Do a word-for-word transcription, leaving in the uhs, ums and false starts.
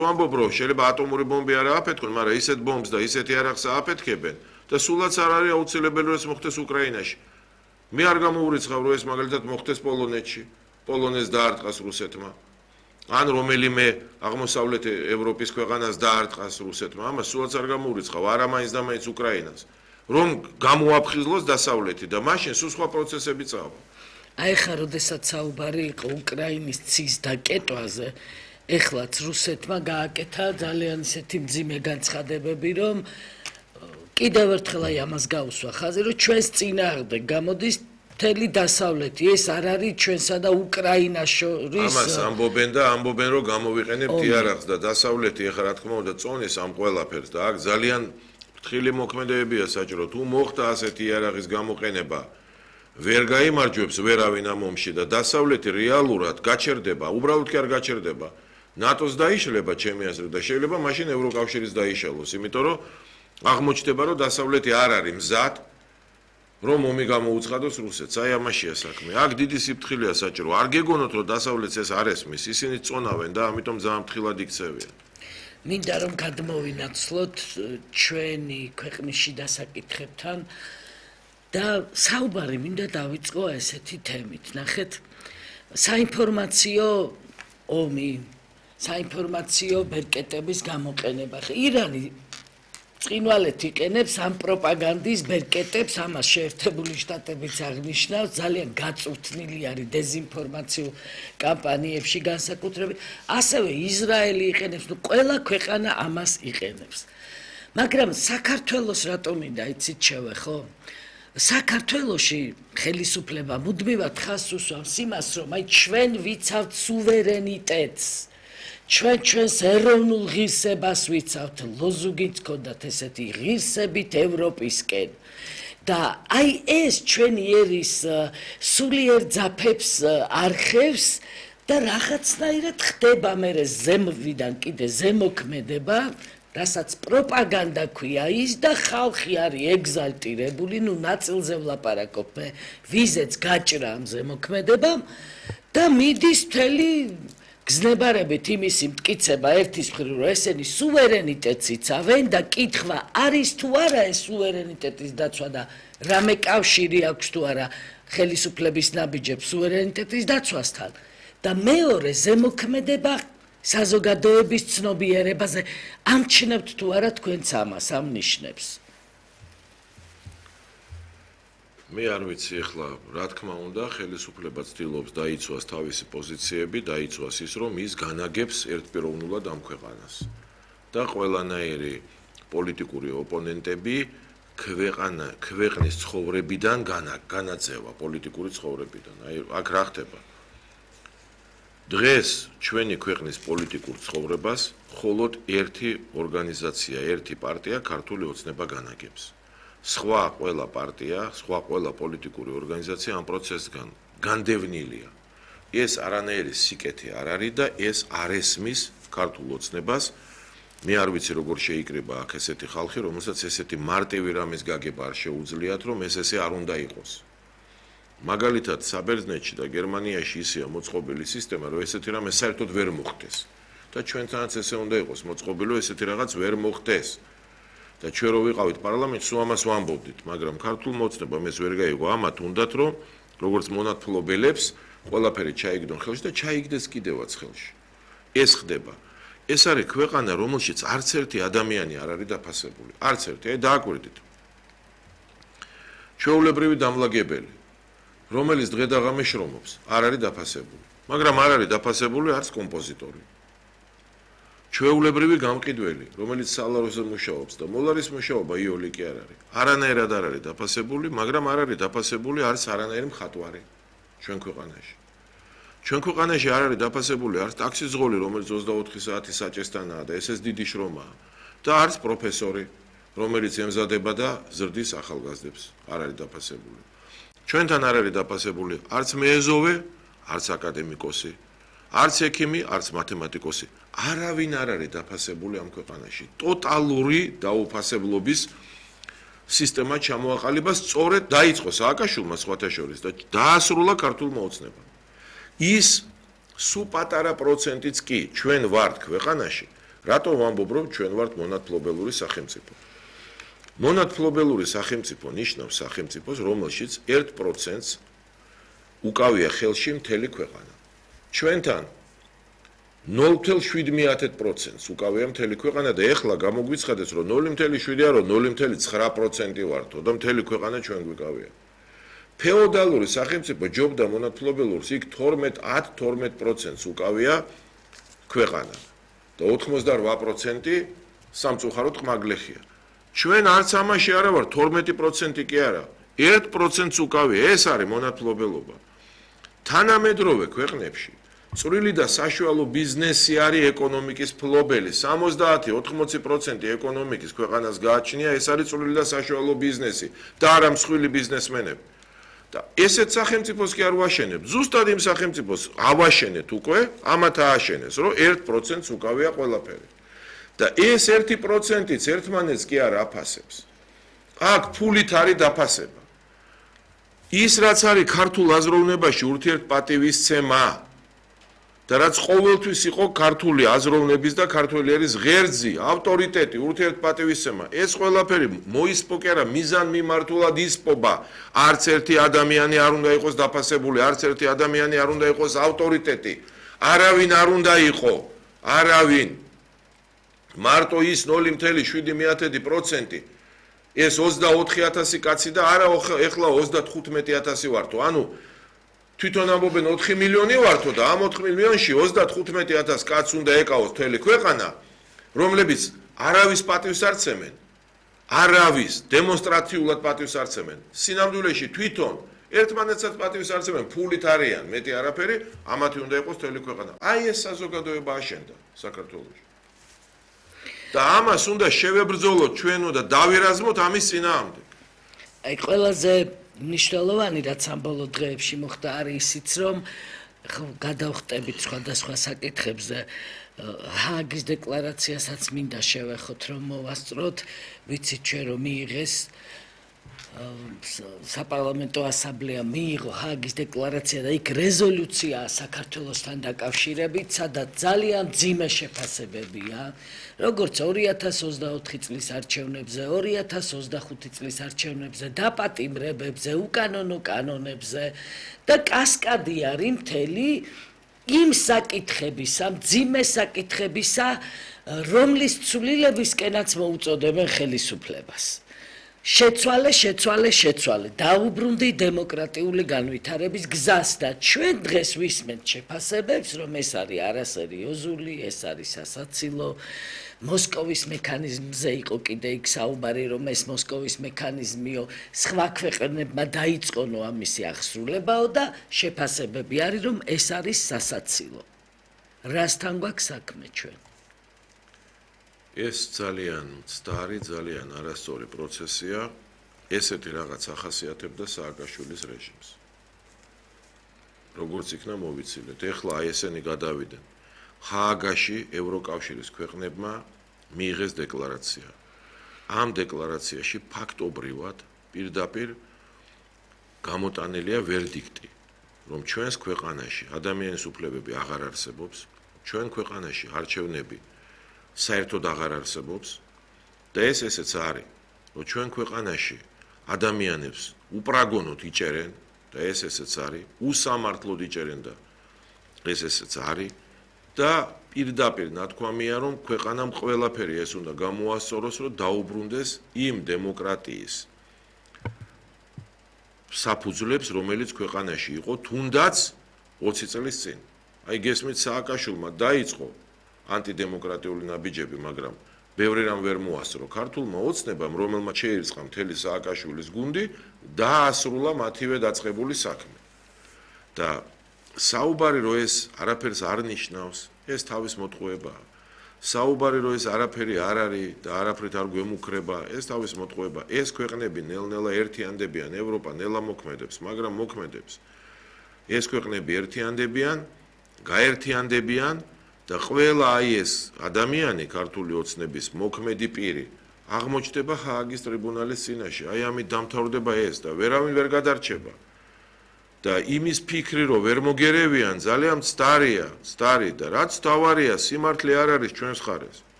ამბობ რომ შეიძლება ატომური ბომბი არ ააფეთქონ, მაგრამ ისეთ ბომბს და ისეთი არახს ააფეთქებენ და სულაც არ არის აუცილებელი რომ ეს მოხდეს უკრაინაში. მე არ გამოურიცხავ რომ ეს მაგალითად მოხდეს პოლონეთში, პოლონეთს დაარტყას რუსეთმა. ან რომელიმე აღმოსავლეთ ევროპის ქვეყანას დაარტყას რუსეთმა, ამას სულაც არ გამოურიცხავ, არა მაინც და მაინც უკრაინას. რომ გამოაფხიზლოს დასავლეთი და მაშინ სულ სხვა პროცესები წავა. აი ხა როდესაც საუბარი იყო უკრაინის ცის დაკეტვაზე, ეხლაც რუსეთმა გააკეთა ძალიან ისეთი მძიმე განცხადებები, რომ კიდევ ერთხელ აი ამას გავუსვა ხაზი, რომ ჩვენს წინააღმდეგ გამოდის მთელი დასავლეთი, ეს არ არის ჩვენსა და უკრაინას შორის. ამას ამბობენ და ამბობენ რომ გამოვიყენებთ იარაღს და დასავლეთი ეხლა რა თქმა უნდა წონის ამ ყველაფერს და აქ ძალიან ფრთხილი მოქმედებებია საჭირო. თუ მოხდა ასეთი იარაღის გამოყენება, ვერ გაიმარჯვებს ვერავინ ამ ომში და დასავლეთი რეალურად გაჩერდება, უბრალოდ კი არ გაჩერდება. ნატოს დაიშლება ჩემი აზრით და შეიძლება მაშინ ევროკავშირის დაიშალოს, იმიტომ რომ აღმოჩნდება რომ დასავლეთი არ არის მზად რომ ომი გამოუცხადოს რუსეთს. აი ამაშია საქმე. აქ დიდი სიფრთხილეა საჭირო. არ გეგონოთ რომ დასავლეთს ეს არ ესმის, ისინი წონავენ და ამიტომ ძალიან ფრთხილად იქცევიან. მინდა რომ გადმოვინაცვლოთ ჩვენი ქვეყნის შიდა საკითხებთან და საუბარი მინდა დავიწყო ესეთი თემით. ნახეთ, საინფორმაციო ომი, საინფორმაციო ბერკეტების გამოყენება. ირანი ბრწყინვალედ იყენებს ამ პროპაგანდის ბერკეტებს, ამას შეერთებული შტატებიც აღნიშნავს, ძალიან გაწვრთნილი არის დეზინფორმაციო კამპანიებში განსაკუთრებით. ასევე ისრაელი იყენებს, ნუ ყველა ქვეყანა ამას იყენებს. მაგრამ საქართველოს რატომ მინდა იცით შევე, ხო? საქართველოში ხელისუფლება მუდმივად ხაზს უსვამს იმას, რომ აი ჩვენ ვიცავთ სუვერენიტეტს. ჩვენ ჩვენს ეროვნულ ღირსებას ვიცავთ, ლოზუნგიც ჰქონდათ ესეთი ღირსებით ევროპისკენ. და აი ეს ჩვენი ერის სულიერ ძაფებს არხევს და რაღაცნაირად ხდება მერე ზემოდან კიდე ზემოქმედება, რასაც პროპაგანდა ქვია ის და ხალხი არის ეგზალტირებული, ნუ ნაწილზე ვლაპარაკობ მე, ვიზეც გაჭრა ამ ზემოქმედებამ და მიდის მთელი გზნებარებით იმისი მტკიცება ერთის მხრივ, რომ ესენი სუვერენიტეტს იცავენ და კითხვა არის თუ არა ეს სუვერენიტეტის დაცვა და რამე კავშირი აქვს თუ არა ხელისუფლების ნაბიჯებს სუვერენიტეტის დაცვასთან. და მეორე ზემოქმედება საზოგადოების ცნობიერებაზე. ამჩნევთ თუ არა თქვენც ამას, ამ ნიშნებს? მე არ ვიცი ახლა, რა თქმა უნდა, ხელისუფლება ცდილობს დაიცვას თავისი პოზიციები, დაიცვას ის, რომ ის განაგებს ერთპიროვნულად ამ ქვეყანას. და ყველანაირი პოლიტიკური ოპონენტები ქვეყანა, ქვეყნის ცხოვრებიდან განაწევა პოლიტიკური ცხოვრებიდან. აი, აქ რა ხდება? დღეს ჩვენი ქვეყნის პოლიტიკურ ცხოვრებას მხოლოდ ერთი ორგანიზაცია, ერთი პარტია ქართული ოცნება განაგებს. სხვა ყველა პარტია, სხვა ყველა პოლიტიკური ორგანიზაცია ამ პროცესთან განდევნილია. ეს არანაირი სიკეთე არ არის და ეს არ ესმის ქართულ ოცნებას. მე არ ვიცი როგორ შეიკრიბა აქ ესეთი ხალხი, რომელსაც ესეთი მარტივი რამის გაგება არ შეუძლიათ, რომ ეს ესე არ უნდა იყოს. მაგალითად, საბერძნეთში და გერმანიაში ისეა მოწყობილი სისტემა, რომ ესეთი რამე საერთოდ ვერ მოხდეს. და ჩვენთანაც ესე უნდა იყოს მოწყობილი, რომ ესეთი რაღაც ვერ მოხდეს. და ჩვენ რო ვიყავით პარლამენტში, სულ ამას ვამბობდით, მაგრამ ქართულმა ოცნებამ ეს ვერ გაიგო. ამათ უნდათ, რომ როგორც მონათმფლობელებს, ყველაფერი ჩაიგდონ ხელში და ჩაიგდეს კიდევაც ხელში. ეს ხდება. ეს არის ქვეყანა, რომელშიც არც ერთი ადამიანი არ არის დაფასებული. არც ერთი, აი დააკვირდით. ჩვეულებრივი დამლაგებელი, რომელიც დღე და ღამე შრომობს, არ არის დაფასებული. მაგრამ არ არის დაფასებული არც კომპოზიტორი. ჩვეულებრივი გამყიდველი, რომელიც სალაროზე მუშაობს და მოლარის მუშაობა იოლი კი არ არის. არანაირად არ არის დაფასებული, მაგრამ არ არის დაფასებული არც არანაირი მხატვარი ჩვენ ქვეყანაში. ჩვენ ქვეყანაში არ არის დაფასებული არც ტაქსიზღოლი, რომელიც ოცდაოთხი საათი საჭესთანაა და ეს ეს დიდი შრომაა და არც პროფესორი, რომელიც ემზადება და ზრდის ახალგაზრდებს, არ არის დაფასებული. ჩვენთან არ არის დაფასებული არც მეეზოვე, არც აკადემიკოსი, არც ექიმი, არც მათემატიკოსი. არავინ არ არის დაფასებული ამ ქვეყანაში. ტოტალური დაუფასებლობის სისტემა ჩამოაყალიბა, სწორედ დაიწყო სააკაშვილმა სხვათა შორის და დაასრულა ქართულმა ოცნებამ. ის სუ პატარა პროცენტიც კი ჩვენ ვართ ქვეყანაში, რატო ვამბობ, რომ ჩვენ ვართ მონათმფლობელური სახელმწიფო? მონათმფლობელური სახელმწიფო ნიშნავს სახელმწიფოს, რომელშიც ერთ პროცენტს უკავია ხელში მთელი ქვეყანა. ჩვენთან ნული ათეული შვიდ პროცენტს უკავია მთელი ქვეყანა და ეხლა გამოგვიცხადეს, რომ ნული შვიდ არა, ნული ცხრა პროცენტი ვართო და მთელი ქვეყანა ჩვენ გვიკავია. ფეოდალური სახელმწიფო ჯობდა მონათმფლობელურს, იქ თორმეტ ათ თორმეტ პროცენტს უკავია ქვეყანა და ოთხმოცდარვა პროცენტი სამწუხაროდ ყმაგლეხია. ჩვენ არც ამაში არა ვარ, თორმეტი პროცენტი კი არა, ერთ პროცენტს უკავია, ეს არის მონათმფლობელობა. თანამედროვე ქვეყნებში წვრილი და საშუალო ბიზნესი არის ეკონომიკის ფლობელი, სამოცდაათი ოთხმოცი პროცენტი ეკონომიკის ქვეყანას გააჩნია, ეს არის წვრილი და საშუალო ბიზნესი და არა მსხვილი ბიზნესმენები. და ესეთ სახელმწიფოს კი არ ვაშენებ, ზუსტად იმ სახელმწიფოს ავაშენეთ უკვე, ამათ ააშენეს, რომ ერთ პროცენტს უკავია ყველაფერი. და ეს ერთი პროცენტიც ერთმანეთს კი არ აფასებს. აქ ფულით არის დაფასება. ის რაც არის ქართულ აზროვნებაში ურთიერთპატივისცემა და რაც ყოველთვის იყო ქართული აზროვნების და ქართველიერის ღერძი, ავტორიტეტი, ურთიერთპატივისცემა, ეს ყველაფერი მოისპო კი არა, მიზანმიმართულად ისპობა. არც ერთი ადამიანი არ უნდა იყოს დაფასებული, არც ერთი ადამიანი არ უნდა იყოს ავტორიტეტი. არავინ არ უნდა იყო, არავინ. მარტო ის ნული შვიდ პროცენტი ეს ოცდაოთხი ათასი კაცი და არა ეხლა ოცდათხუთმეტი ათასი ვართო. ანუ თვითონ ამბობენ ოთხი მილიონი ვართო და ამ ოთხ მილიონში ოცდათხუთმეტი ათას კაცს უნდა ეკავოს მთელი ქვეყანა, რომლებიც არავის პატივს არ ცემენ, არავის დემონსტრაციულად პატივს არ ცემენ. სინამდვილეში თვითონ ერთმანეთსაც პატივს არ ცემენ, ფულით არიან, მეტი არაფერი, ამათი უნდა იყოს მთელი ქვეყანა. აი ეს საზოგადოება აშენდა საქართველოში. და ამას უნდა შევებრძოლოთ ჩვენო და დავერაზმოთ ამის წინააღმდეგ. აი ყველაზე მნიშვნელოვანი რაც ამ ბოლო დღეებში მოხდა არის ისიც, რომ გადავხტებით სხვადასხვა საკითხებზე, ჰააგის დეკლარაციასაც მინდა შევეხოთ, რომ მოვასწროთ, ვიცით ჩვენ რომ მიიღეს საპარლამენტო ასამბლეა მიიღო ჰააგის დეკლარაცია და იქ რეზოლუციაა საქართველოსთან დაკავშირებით, სადაც ძალიან მძიმე შეფასებებია, როგორც ორი ათას ოცდაოთხი წლის არჩევნებზე, ორი ათას ოცდახუთი წლის არჩევნებზე, დაპატიმრებებზე, უკანონო კანონებზე და კასკადი არის მთელი იმ საკითხებისა, მძიმე საკითხებისა, რომლის ცვლილებისკენაც მოუწოდებენ ხელისუფლებას. შეცვალე, შეცვალე, შეცვალე, დაუბრუნდი დემოკრატიული განვითარების გზას და ჩვენ დღეს ვისმენთ შეფასებებს, რომ ეს არის არასერიოზული, ეს არის სასაცილო. მოსკოვის მექანიზმზე იყო კიდე იქ საუბარი, რომ ეს მოსკოვის მექანიზმიო სხვა ქვეყნებმა დაიწყონო ამისი აღსრულებაო და შეფასებები არის, რომ ეს არის სასაცილო. რასთან გვაქვს საქმე ჩვენ? ეს ძალიან მცდარი, ძალიან არასწორი პროცესია, ესეთი რაღაც ახასიათებდა სააკაშვილის რეჟიმს. როგორც იქნა მოვიცილეთ, ეხლა აი ესენი გადავიდნენ. ჰააგაში ევროკავშირის ქვეყნებმა მიიღეს დეკლარაცია. ამ დეკლარაციაში ფაქტობრივად პირდაპირ გამოტანილია ვერდიქტი, რომ ჩვენს ქვეყანაში ადამიანის უფლებები აღარ არსებობს, ჩვენ ქვეყანაში არჩევნები საერთოდ აღარ არსებობს და ეს ესეც არის, რომ ჩვენ ქვეყანაში ადამიანებს უპრაგონოდ იჭერენ და ეს ესეც არის, უსამართლოდ იჭერენ და ეს ესეც არის და პირდაპირ ნათქვამია, რომ ქვეყანამ ყველაფერი ეს უნდა გამოასწოროს, რომ დაუბრუნდეს იმ დემოკრატიის საფუძვლებს, რომელიც ქვეყანაში იყო თუნდაც ოცი წლის წინ. აი გესმით, სააკაშვილმა დაიწყო ანტიდემოკრატიული ნაბიჯები, მაგრამ ბევრი რამ ვერ მოასწრო ქართულმა ოცნებამ, რომელმაც შეირიცხა მთელი სააკაშვილის გუნდი, დაასრულა მათივე დაწყებული საქმე. და საუბარი რომ ეს არაფერს არ ნიშნავს, ეს თავის მოტყუებაა. საუბარი რომ ეს არაფერი არ არის და არაფრით არ გვემუქრება, ეს თავის მოტყუება. ეს ქვეყნები ნელ-ნელა ერთიანდებიან, ევროპა ნელა მოქმედებს, მაგრამ მოქმედებს. ეს ქვეყნები ერთიანდებიან, გაერთიანდებიან და ყველა აი ეს ადამიანი ქართული ოცნების მოქმედი პირი აღმოჩნდება ჰააგის ტრიბუნალის წინაშე. აი ამით დამთავრდება ეს და ვერავინ ვერ გადარჩება. და იმის ფიქრი რომ ვერ მოგერევიან ძალიან მცდარია, მცდარი და რაც თავარია სიმართლე არ არის ჩვენს ხარეს.